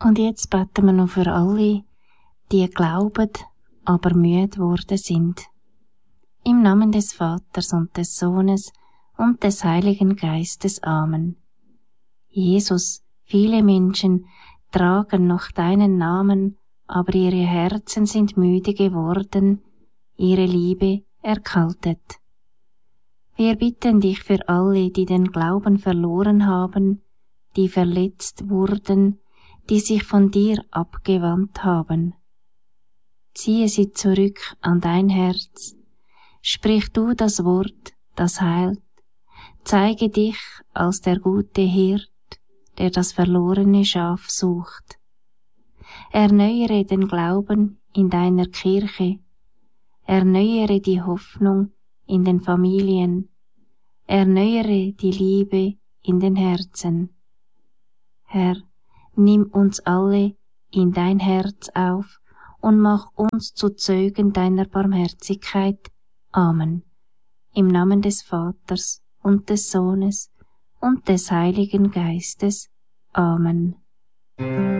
Und jetzt beten wir noch für alle, die glauben, aber müde geworden sind. Im Namen des Vaters und des Sohnes und des Heiligen Geistes. Amen. Jesus, viele Menschen tragen noch deinen Namen, aber ihre Herzen sind müde geworden, ihre Liebe erkaltet. Wir bitten dich für alle, die den Glauben verloren haben, die verletzt wurden, die sich von dir abgewandt haben. Ziehe sie zurück an dein Herz. Sprich du das Wort, das heilt. Zeige dich als der gute Hirt, der das verlorene Schaf sucht. Erneuere den Glauben in deiner Kirche. Erneuere die Hoffnung in den Familien. Erneuere die Liebe in den Herzen. Herr, nimm uns alle in dein Herz auf und mach uns zu Zeugen deiner Barmherzigkeit. Amen. Im Namen des Vaters und des Sohnes und des Heiligen Geistes. Amen.